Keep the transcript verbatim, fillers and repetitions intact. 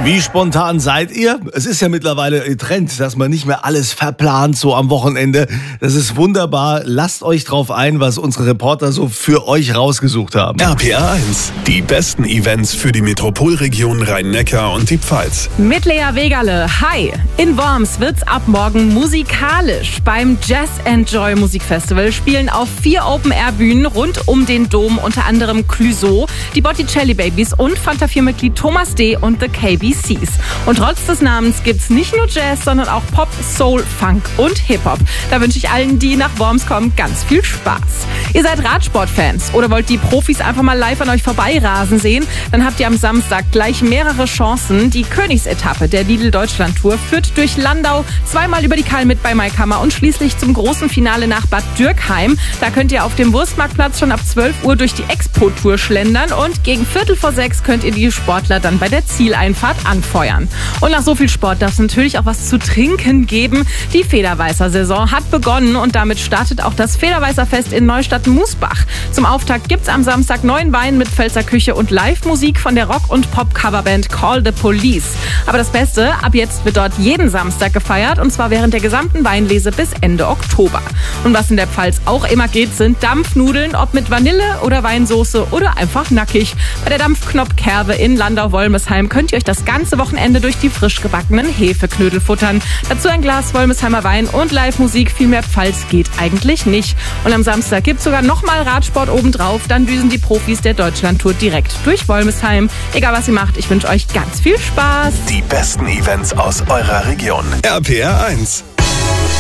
Wie spontan seid ihr? Es ist ja mittlerweile Trend, dass man nicht mehr alles verplant so am Wochenende. Das ist wunderbar. Lasst euch drauf ein, was unsere Reporter so für euch rausgesucht haben. R P R eins, die besten Events für die Metropolregion Rhein-Neckar und die Pfalz. Mit Lea Wegerle. Hi! In Worms wird's ab morgen musikalisch. Beim Jazz Enjoy Musikfestival spielen auf vier Open-Air-Bühnen rund um den Dom unter anderem Clouseau, die Botticelli Babies und Fanta vier Mitglied Thomas D. und The K B Cs. Und trotz des Namens gibt's nicht nur Jazz, sondern auch Pop, Soul, Funk und Hip-Hop. Da wünsche ich allen, die nach Worms kommen, ganz viel Spaß. Ihr seid Radsportfans oder wollt die Profis einfach mal live an euch vorbeirasen sehen? Dann habt ihr am Samstag gleich mehrere Chancen. Die Königsetappe der Lidl-Deutschland-Tour führt durch Landau, zweimal über die Kalmit bei Maikammer und schließlich zum großen Finale nach Bad Dürkheim. Da könnt ihr auf dem Wurstmarktplatz schon ab zwölf Uhr durch die Expo-Tour schlendern und gegen Viertel vor sechs könnt ihr die Sportler dann bei der Zieleinfahrt anfeuern. Und nach so viel Sport darf es natürlich auch was zu trinken geben. Die Federweißer-Saison hat begonnen und damit startet auch das Federweißer-Fest in Neustadt-Musbach. Zum Auftakt gibt's am Samstag neuen Wein mit Pfälzer Küche und Live-Musik von der Rock- und Pop-Coverband Call the Police. Aber das Beste, ab jetzt wird dort jeden Samstag gefeiert und zwar während der gesamten Weinlese bis Ende Oktober. Und was in der Pfalz auch immer geht, sind Dampfnudeln, ob mit Vanille oder Weinsoße oder einfach nackig. Bei der Dampfknopfkerbe in Landau-Wolmesheim könnt ihr euch das ganze Wochenende durch die frisch gebackenen Hefeknödel futtern. Dazu ein Glas Wolmesheimer Wein und Live-Musik. Viel mehr Pfalz geht eigentlich nicht. Und am Samstag gibt's sogar nochmal Radsport obendrauf. Dann düsen die Profis der Deutschlandtour direkt durch Wolmesheim. Egal was ihr macht, ich wünsche euch ganz viel Spaß. Die besten Events aus eurer Region. R P R eins.